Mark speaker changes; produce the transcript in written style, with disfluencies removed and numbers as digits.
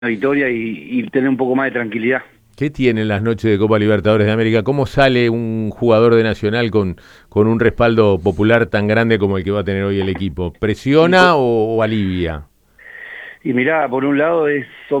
Speaker 1: victoria y tener un poco más de tranquilidad.
Speaker 2: ¿Qué tienen las noches de Copa Libertadores de América? ¿Cómo sale un jugador de Nacional con un respaldo popular tan grande como el que va a tener hoy el equipo?
Speaker 1: Y,
Speaker 2: ¿Presiona o alivia?
Speaker 1: y mirá, por un lado son